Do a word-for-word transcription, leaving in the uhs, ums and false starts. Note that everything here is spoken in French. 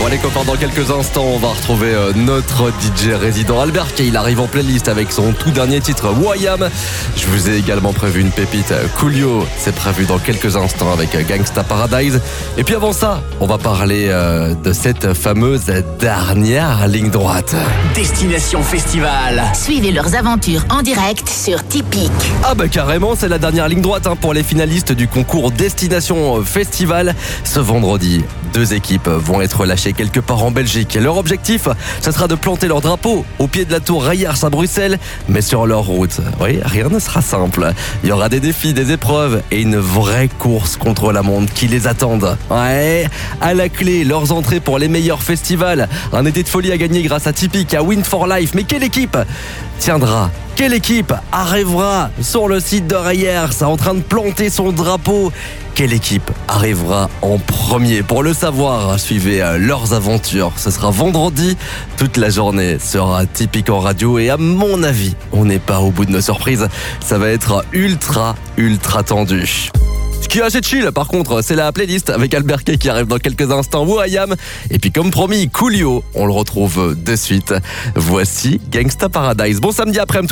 Bon les copains, dans quelques instants, on va retrouver euh, notre D J résident Albert Kay. Il arrive en playlist avec son tout dernier titre W I A M. Je vous ai également prévu une pépite euh, Coolio. C'est prévu dans quelques instants avec euh, Gangsta Paradise. Et puis avant ça, on va parler euh, de cette fameuse dernière ligne droite. Destination Festival. Suivez leurs aventures en direct sur Tipeee. Ah bah carrément, c'est la dernière ligne droite hein, pour les finalistes du concours Destination Festival. Ce vendredi, deux équipes vont être lâchées quelque part en Belgique. Leur objectif, ce sera de planter leur drapeau au pied de la tour Reyers à Bruxelles, mais sur leur route. Oui, rien ne sera simple. Il y aura des défis, des épreuves et une vraie course contre la montre qui les attendent. Ouais, à la clé, leurs entrées pour les meilleurs festivals. Un été de folie à gagner grâce à Tipeee, à Win for Life. Mais quelle équipe tiendra? Quelle équipe arrivera sur le site de Reyers en train de planter son drapeau? Quelle équipe arrivera en premier? Pour le savoir, suivez leurs aventures. Ce sera vendredi. Toute la journée sera Tipeee en radio. Et à mon avis, on n'est pas au bout de nos surprises. Ça va être ultra, ultra tendu. Ce qui est assez chill, par contre, c'est la playlist avec Albert Kay qui arrive dans quelques instants. W I A M. Et puis, comme promis, Coolio. On le retrouve de suite. Voici Gangsta Paradise. Bon samedi après-midi.